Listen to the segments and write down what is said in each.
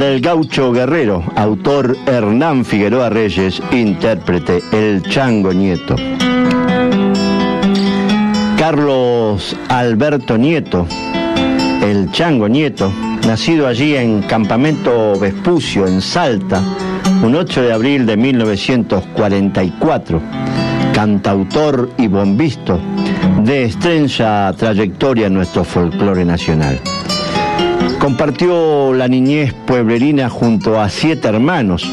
El gaucho guerrero, autor Hernán Figueroa Reyes, intérprete El Chango Nieto. Carlos Alberto Nieto, El Chango Nieto, nacido allí en Campamento Vespucio, en Salta, un 8 de abril de 1944, cantautor y bombisto de extensa trayectoria en nuestro folclore nacional. Compartió la niñez pueblerina junto a 7 hermanos.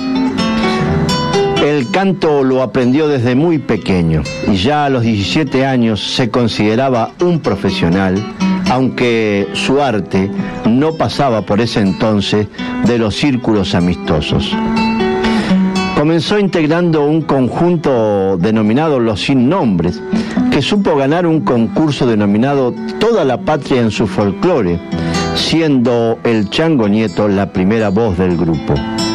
El canto lo aprendió desde muy pequeño y ya a los 17 años se consideraba un profesional, aunque su arte no pasaba por ese entonces de los círculos amistosos. Comenzó integrando un conjunto denominado Los Sin Nombres, que supo ganar un concurso denominado Toda la Patria en su Folclore, siendo el Chango Nieto la primera voz del grupo.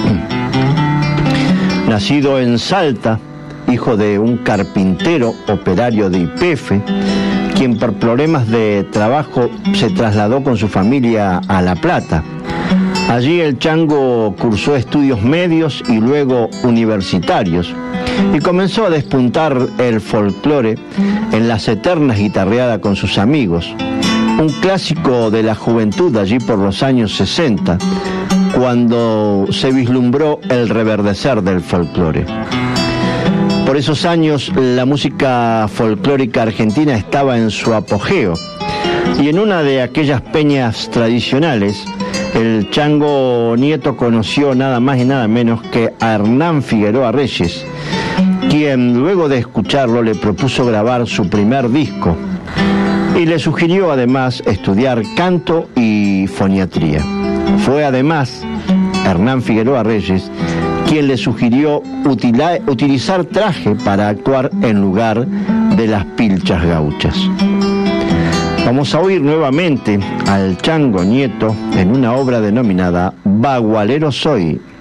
Nacido en Salta, hijo de un carpintero operario de YPF, quien por problemas de trabajo se trasladó con su familia a La Plata. Allí el Chango cursó estudios medios y luego universitarios y comenzó a despuntar el folclore en las eternas guitarreadas con sus amigos, un clásico de la juventud allí por los años 60, cuando se vislumbró el reverdecer del folclore. Por esos años la música folclórica argentina estaba en su apogeo y en una de aquellas peñas tradicionales el Chango Nieto conoció nada más y nada menos que a Hernán Figueroa Reyes, quien luego de escucharlo le propuso grabar su primer disco y le sugirió además estudiar canto y foniatría. Fue además Hernán Figueroa Reyes quien le sugirió utilizar traje para actuar en lugar de las pilchas gauchas. Vamos a oír nuevamente al Chango Nieto en una obra denominada Bagualero Soy.